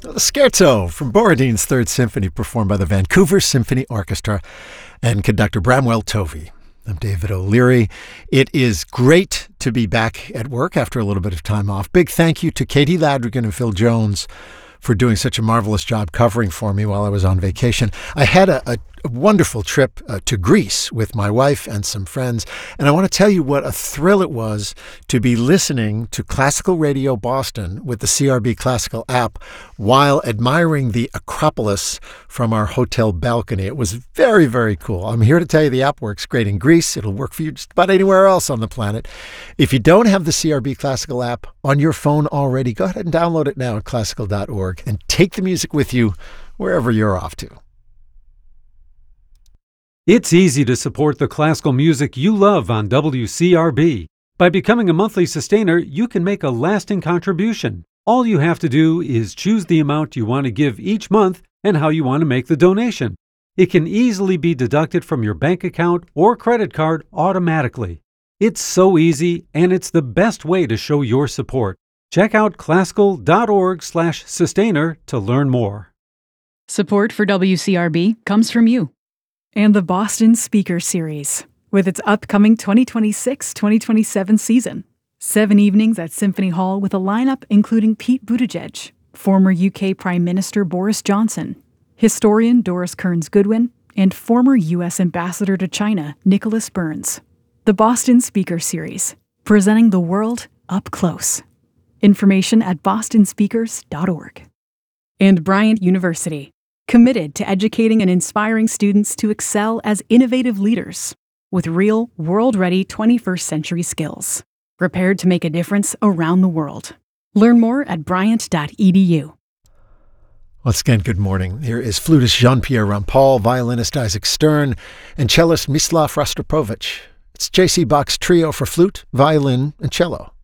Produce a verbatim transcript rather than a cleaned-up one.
The Scherzo from Borodin's Third Symphony, performed by the Vancouver Symphony Orchestra and conductor Bramwell Tovey. I'm David O'Leary. It is great to be back at work after a little bit of time off. Big thank you to Katie Ladrigan and Phil Jones for doing such a marvelous job covering for me while I was on vacation. I had a, a, a wonderful trip uh, to Greece with my wife and some friends, and I want to tell you what a thrill it was to be listening to Classical Radio Boston with the C R B Classical app while admiring the Acropolis from our hotel balcony. It was very, very cool. I'm here to tell you the app works great in Greece. It'll work for you just about anywhere else on the planet. If you don't have the C R B Classical app on your phone already, go ahead and download it now at classical dot org and take the music with you wherever you're off to. It's easy to support the classical music you love on W C R B. By becoming a monthly sustainer, you can make a lasting contribution. All you have to do is choose the amount you want to give each month and how you want to make the donation. It can easily be deducted from your bank account or credit card automatically. It's so easy, and it's the best way to show your support. Check out classical dot org slash sustainer to learn more. Support for W C R B comes from you. And the Boston Speaker Series, with its upcoming twenty twenty-six twenty twenty-seven season. Seven evenings at Symphony Hall with a lineup including Pete Buttigieg, former U K Prime Minister Boris Johnson, historian Doris Kearns Goodwin, and former U S Ambassador to China Nicholas Burns. The Boston Speaker Series, presenting the world up close. Information at boston speakers dot org. And Bryant University, committed to educating and inspiring students to excel as innovative leaders with real, world-ready twenty-first century skills, prepared to make a difference around the world. Learn more at bryant dot e d u. Once again, good morning. Here is flutist Jean-Pierre Rampal, violinist Isaac Stern, and cellist Mislav Rostropovich. It's J C Bach's trio for flute, violin, and cello.